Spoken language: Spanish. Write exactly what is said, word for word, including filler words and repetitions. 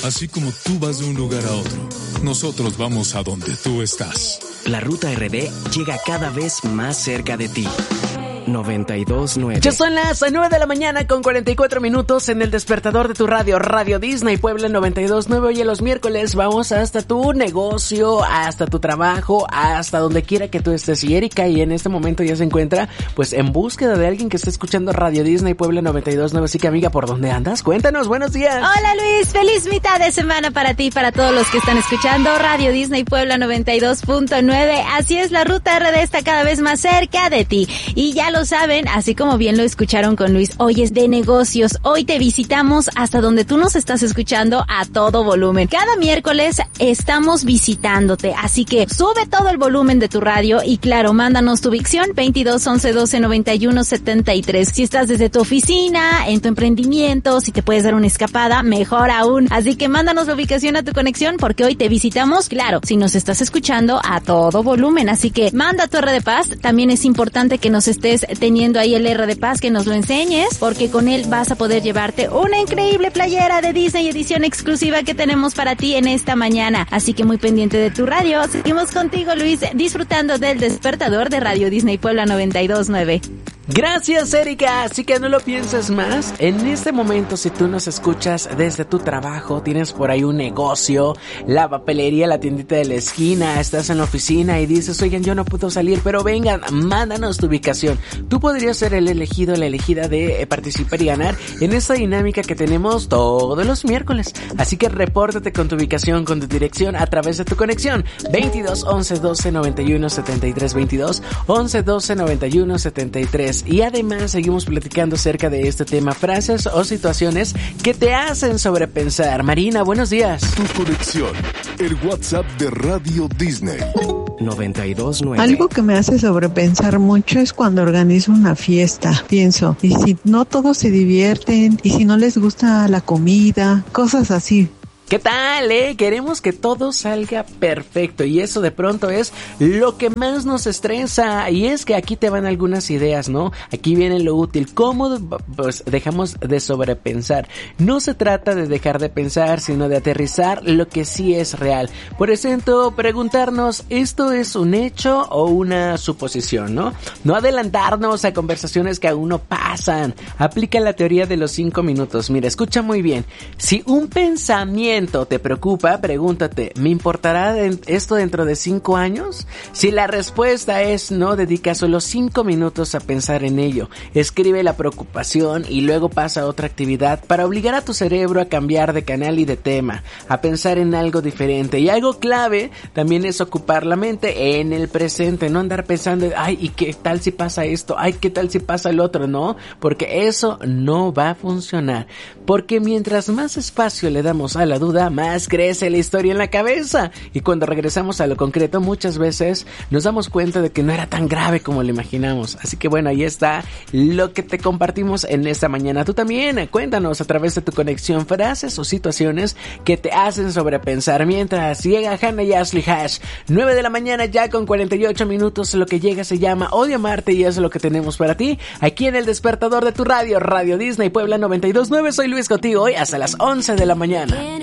Así como tú vas de un lugar a otro, nosotros vamos a donde tú estás. La Ruta R D llega cada vez más cerca de ti. noventa y dos nueve. Ya son las nueve de la mañana con cuarenta y cuatro minutos en el despertador de tu radio, Radio Disney Puebla noventa y dos nueve. Oye, los miércoles vamos hasta tu negocio, hasta tu trabajo, hasta donde quiera que tú estés. Y Erika, y en este momento ya se encuentra pues en búsqueda de alguien que esté escuchando Radio Disney Puebla noventa y dos nueve. Así que, amiga, ¿por dónde andas? Cuéntanos, buenos días. Hola, Luis, feliz mitad de semana para ti y para todos los que están escuchando Radio Disney Puebla noventa y dos punto nueve. Así es, la Ruta R D está cada vez más cerca de ti. Y ya lo saben, así como bien lo escucharon con Luis, hoy es de negocios. Hoy te visitamos hasta donde tú nos estás escuchando a todo volumen. Cada miércoles estamos visitándote, así que sube todo el volumen de tu radio y claro, mándanos tu ubicación veintidós once doce noventa y uno setenta y tres. Si estás desde tu oficina, en tu emprendimiento, si te puedes dar una escapada, mejor aún. Así que mándanos la ubicación a tu conexión porque hoy te visitamos, claro, si nos estás escuchando a todo volumen. Así que manda tu R de Paz. También es importante que nos estés teniendo ahí el R de Paz, que nos lo enseñes, porque con él vas a poder llevarte una increíble playera de Disney edición exclusiva que tenemos para ti en esta mañana. Así que muy pendiente de tu radio. Seguimos contigo, Luis, disfrutando del despertador de Radio Disney Puebla noventa y dos nueve. Gracias, Erika. Así que no lo pienses más. En este momento, si tú nos escuchas desde tu trabajo, tienes por ahí un negocio, la papelería, la tiendita de la esquina, estás en la oficina y dices, oigan, yo no puedo salir, pero vengan, mándanos tu ubicación. Tú podrías ser el elegido, la elegida de eh, participar y ganar en esta dinámica que tenemos todos los miércoles. Así que repórtate con tu ubicación, con tu dirección a través de tu conexión. veintidós once doce noventa y uno setenta y tres, veintidós once doce noventa y uno setenta y tres. Y además seguimos platicando acerca de este tema, frases o situaciones que te hacen sobrepensar. Marina, buenos días. Tu conexión, el WhatsApp de Radio Disney. noventa y dos nueve. Algo que me hace sobrepensar mucho es cuando organizo una fiesta. Pienso, ¿y si no todos se divierten? ¿Y si no les gusta la comida? Cosas así. ¿Qué tal, eh? Queremos que todo salga perfecto y eso de pronto es lo que más nos estresa. Y es que aquí te van algunas ideas, ¿no? Aquí viene lo útil. ¿Cómo pues dejamos de sobrepensar? No se trata de dejar de pensar, sino de aterrizar lo que sí es real. Por ejemplo, preguntarnos, ¿esto es un hecho o una suposición, no? No adelantarnos a conversaciones que aún no pasan. Aplica la teoría de los cinco minutos. Mira, escucha muy bien. Si un pensamiento te preocupa, pregúntate, ¿me importará esto dentro de cinco años? Si la respuesta es no, dedica solo cinco minutos a pensar en ello. Escribe la preocupación y luego pasa a otra actividad para obligar a tu cerebro a cambiar de canal y de tema, a pensar en algo diferente. Y algo clave también es ocupar la mente en el presente, no andar pensando, ay, ¿y qué tal si pasa esto? Ay, ¿qué tal si pasa el otro? No, porque eso no va a funcionar. Porque mientras más espacio le damos a la duda, más crece la historia en la cabeza. Y cuando regresamos a lo concreto, muchas veces nos damos cuenta de que no era tan grave como lo imaginamos. Así que bueno, ahí está lo que te compartimos en esta mañana. Tú también, cuéntanos a través de tu conexión frases o situaciones que te hacen sobrepensar. Mientras llega Hannah y Ashley Hash, nueve de la mañana ya con cuarenta y ocho minutos. Lo que llega se llama Odio Amarte y es lo que tenemos para ti aquí en el despertador de tu radio, Radio Disney Puebla noventa y dos nueve. Soy Luis contigo hoy hasta las once de la mañana.